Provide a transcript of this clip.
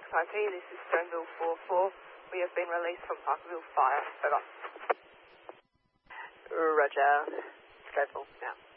XIP, this is Stoneville 4-4. We have been released from Parkerville Fire. Over. Roger. Stoneville now.